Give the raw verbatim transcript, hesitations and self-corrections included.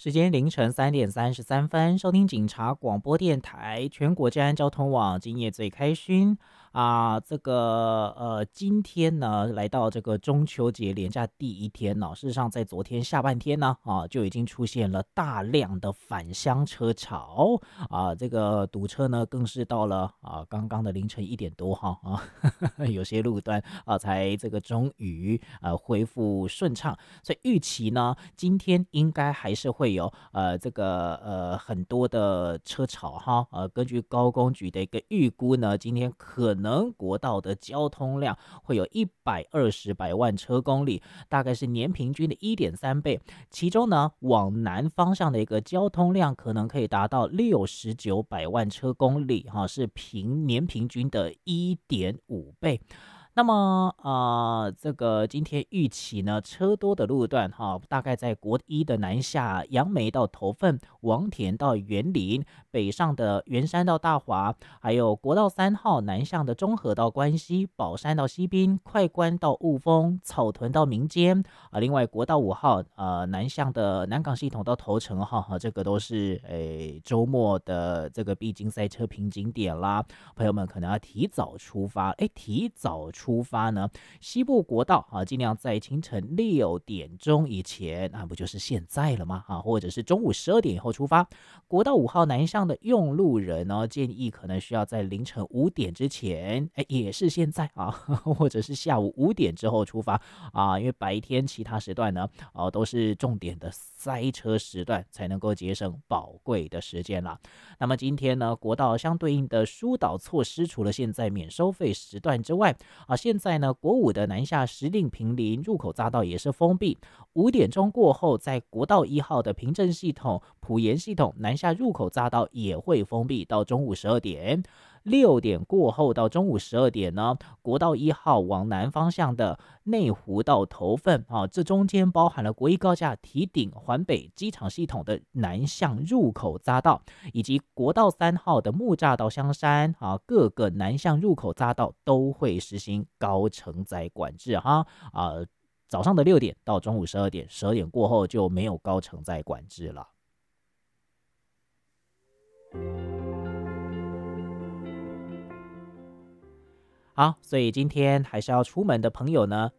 时间凌晨三点三十三分，收听警察广播电台全国治安交通网，今夜最开勋啊，这个呃，今天呢来到这个中秋节连假第一天呢、事实上在昨天下半天呢啊就已经出现了大量的返乡车潮啊，这个堵车呢更是到了啊刚刚的凌晨一点多哈啊，有些路段啊才这个终于呃恢复顺畅，所以预期呢今天应该还是会有呃这个呃很多的车潮哈，呃根据高工局的一个预估呢，今天可能国道的交通量会有一百二十百万车公里，大概是年平均的一点三倍，其中呢往南方向的一个交通量可能可以达到六十九百万车公里哈，是平年平均的一点五倍。那么呃，这个今天预期呢，车多的路段哈，大概在国一的南下杨梅到头份、王田到园林，北上的圆山到大华，还有国道三号南向的中和到关西、宝山到西滨、快关到雾峰、草屯到民间啊。另外国道五号呃南向的南港系统到头城哈，这个都是诶周末的这个必经赛车瓶颈点啦，朋友们可能要提早出发，哎，提早出发呢，西部国道啊，尽量在清晨六点钟以前，那、啊、不就是现在了吗？啊，或者是中午十二点以后出发。国道五号南向的用路人呢，建议可能需要在凌晨五点之前，哎，也是现在啊，或者是下午五点之后出发啊，因为白天其他时段呢，哦、啊，都是重点的塞车时段，才能够节省宝贵的时间啦。那么今天呢，国道相对应的疏导措施，除了现在免收费时段之外，啊，现在呢，国五的南下石碇平林入口匝道也是封闭，五点钟过后，在国道一号的平镇系统、普盐系统南下入口匝道也会封闭到中午十二点。六点过后到中午十二点呢，国道一号往南方向的内湖到头份啊，这中间包含了国一高架提顶环北机场系统的南向入口匝道，以及国道三号的木栅到香山啊，各个南向入口匝道都会实行高承载管制哈啊，早上的六点到中午十二点，十二点过后就没有高承载管制了。好，所以今天还是要出门的朋友呢，